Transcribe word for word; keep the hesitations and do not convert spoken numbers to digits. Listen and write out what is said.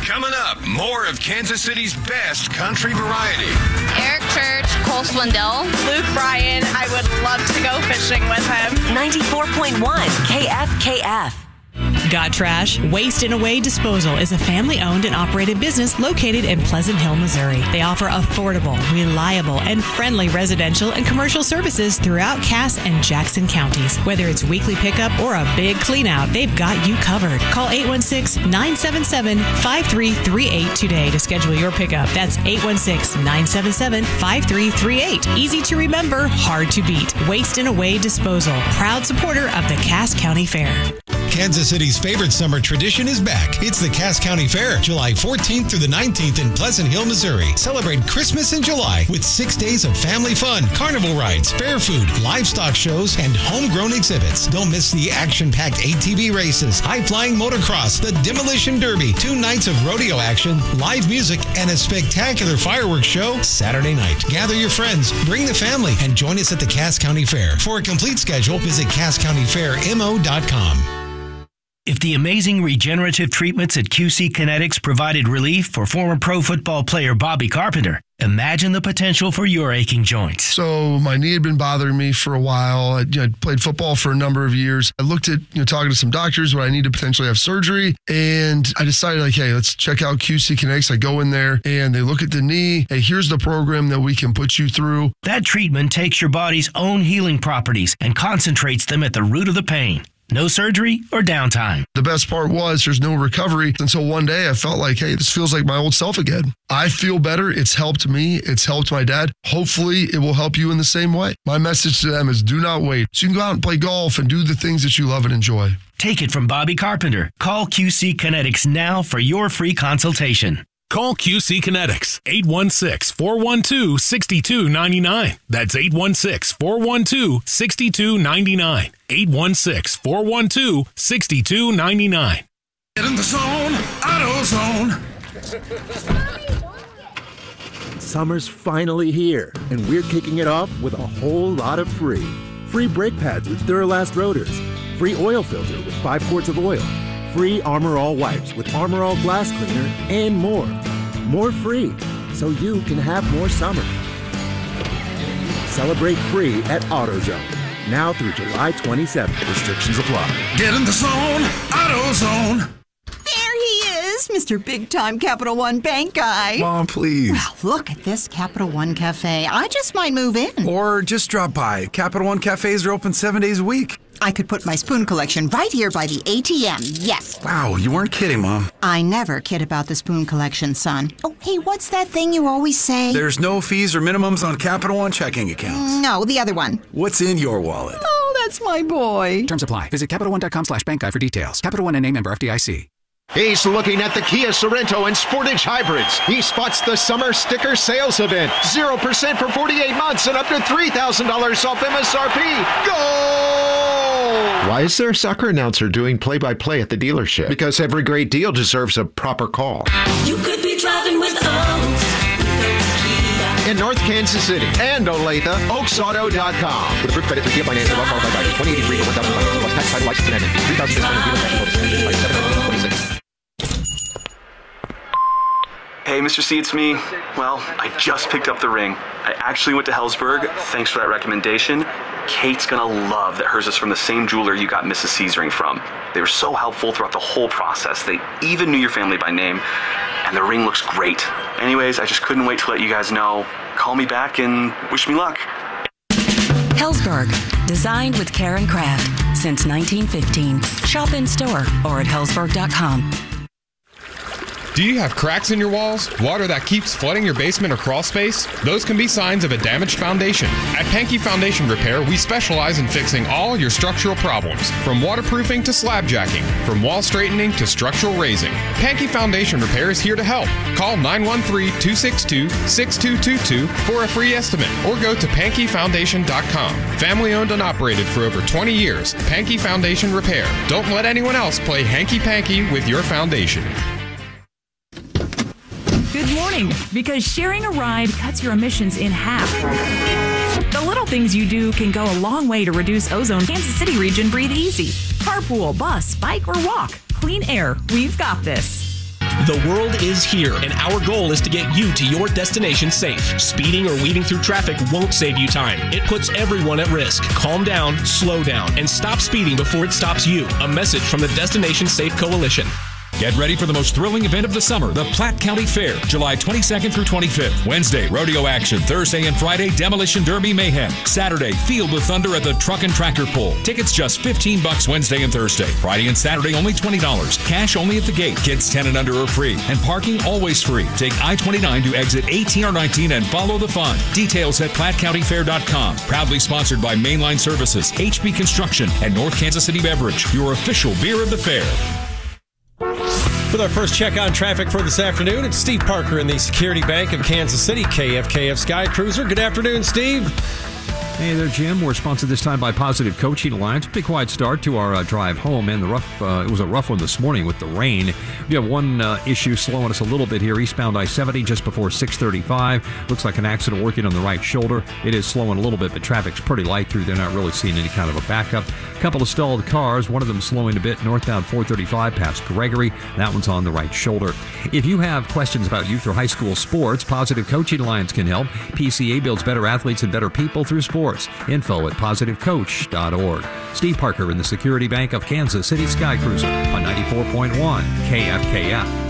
Coming up, more of Kansas City's best country variety. Eric Church, Cole Swindell, Luke Bryan. I would love to go fishing with him. ninety-four point one K F K F. Got Trash? Waste and Away Disposal is a family-owned and operated business located in Pleasant Hill, Missouri. They offer affordable, reliable, and friendly residential and commercial services throughout Cass and Jackson counties. Whether it's weekly pickup or a big clean-out, they've got you covered. Call eight one six, nine seven seven, five three three eight today to schedule your pickup. That's eight one six, nine seven seven, five three three eight. Easy to remember, hard to beat. Waste and Away Disposal, proud supporter of the Cass County Fair. Kansas City's favorite summer tradition is back. It's the Cass County Fair, July fourteenth through the nineteenth in Pleasant Hill, Missouri. Celebrate Christmas in July with six days of family fun, carnival rides, fair food, livestock shows, and homegrown exhibits. Don't miss the action-packed A T V races, high-flying motocross, the Demolition Derby, two nights of rodeo action, live music, and a spectacular fireworks show Saturday night. Gather your friends, bring the family, and join us at the Cass County Fair. For a complete schedule, visit cass county fair m o dot com. If the amazing regenerative treatments at Q C Kinetics provided relief for former pro football player Bobby Carpenter, imagine the potential for your aching joints. So my knee had been bothering me for a while. I, you know, I played football for a number of years. I looked at, you know, talking to some doctors when I need to potentially have surgery. And I decided, like, hey, let's check out Q C Kinetics. I go in there and they look at the knee. Hey, here's the program that we can put you through. That treatment takes your body's own healing properties and concentrates them at the root of the pain. No surgery or downtime. The best part was there's no recovery until one day I felt like, hey, this feels like my old self again. I feel better. It's helped me. It's helped my dad. Hopefully it will help you in the same way. My message to them is do not wait. So you can go out and play golf and do the things that you love and enjoy. Take it from Bobby Carpenter. Call Q C Kinetics now for your free consultation. Call Q C Kinetics, eight one six, four one two, six two nine nine. That's eight one six, four one two, six two nine nine. eight one six, four one two, six two nine nine. Get in the zone, AutoZone. Summer's finally here, and we're kicking it off with a whole lot of free. Free brake pads with Duralast rotors. Free oil filter with five quarts of oil. Free Armor All wipes with Armor All glass cleaner, and more. More free, so you can have more summer. Celebrate free at AutoZone. Now through July twenty-seventh. Restrictions apply. Get in the zone, AutoZone. There he is, Mister Big Time Capital One Bank guy. Mom, please. Well, look at this Capital One Cafe. I just might move in. Or just drop by. Capital One cafes are open seven days a week. I could put my spoon collection right here by the A T M, yes. Wow, you weren't kidding, Mom. I never kid about the spoon collection, son. Oh, hey, what's that thing you always say? There's no fees or minimums on Capital One checking accounts. No, the other one. What's in your wallet? Oh, that's my boy. Terms apply. Visit Capital One dot com slash bank guide for details. Capital One and name member F D I C. He's looking at the Kia Sorento and Sportage hybrids. He spots the summer sticker sales event. zero percent for forty-eight months and up to three thousand dollars off M S R P. Go! Why is there a soccer announcer doing play-by-play at the dealership? Because every great deal deserves a proper call. You could be driving with Oaks. In North Kansas City and Olathe, oaks auto dot com. With approved credit for Kia Finance, well qualified by twenty eighty-three or one thousand finance plus tax title license and amendment. three thousand discount and dealer tax notice by seven twenty-six. Hey, Mister C, it's me. Well, I just picked up the ring. I actually went to Helzberg. Thanks for that recommendation. Kate's gonna love that hers is from the same jeweler you got Missus C's ring from. They were so helpful throughout the whole process. They even knew your family by name, and the ring looks great. Anyways, I just couldn't wait to let you guys know. Call me back and wish me luck. Helzberg, designed with care and craft since nineteen fifteen. Shop in store or at helzberg dot com. Do you have cracks in your walls? Water that keeps flooding your basement or crawl space? Those can be signs of a damaged foundation. At Pankey Foundation Repair, we specialize in fixing all your structural problems, from waterproofing to slab jacking, from wall straightening to structural raising. Pankey Foundation Repair is here to help. Call nine one three, two six two, six two two two for a free estimate or go to pankey foundation dot com. Family owned and operated for over twenty years, Pankey Foundation Repair. Don't let anyone else play hanky-panky with your foundation. Good morning, because sharing a ride cuts your emissions in half. The little things you do can go a long way to reduce ozone. Kansas City region, breathe easy. Carpool, bus, bike, or walk. Clean air, we've got this. The world is here, and our goal is to get you to your destination safe. Speeding or weaving through traffic won't save you time. It puts everyone at risk. Calm down, slow down, and stop speeding before it stops you. A message from the Destination Safe Coalition. Get ready for the most thrilling event of the summer, the Platte County Fair, July twenty-second through twenty-fifth. Wednesday, rodeo action. Thursday and Friday, demolition derby mayhem. Saturday, Field with Thunder at the Truck and Tractor Pull. Tickets just fifteen bucks Wednesday and Thursday. Friday and Saturday, only twenty dollars. Cash only at the gate. Kids ten and under are free. And parking always free. Take I twenty-nine to exit eighteen or nineteen and follow the fun. Details at platte county fair dot com. Proudly sponsored by Mainline Services, H B Construction, and North Kansas City Beverage, your official beer of the fair. With our first check on traffic for this afternoon, it's Steve Parker in the Security Bank of Kansas City, K F K F Sky Cruiser. Good afternoon, Steve. Hey there, Jim. We're sponsored this time by Positive Coaching Alliance. Pretty quiet start to our uh, drive home, and the rough. Uh, it was a rough one this morning with the rain. We have one uh, issue slowing us a little bit here. Eastbound I seventy just before six thirty-five. Looks like an accident working on the right shoulder. It is slowing a little bit, but traffic's pretty light through there. Not really seeing any kind of a backup. A couple of stalled cars. One of them slowing a bit northbound four thirty-five past Gregory. That one's on the right shoulder. If you have questions about youth or high school sports, Positive Coaching Alliance can help. P C A builds better athletes and better people through sports. Info at positive coach dot org. Steve Parker in the Security Bank of Kansas City Sky Cruiser on ninety-four point one K F K F.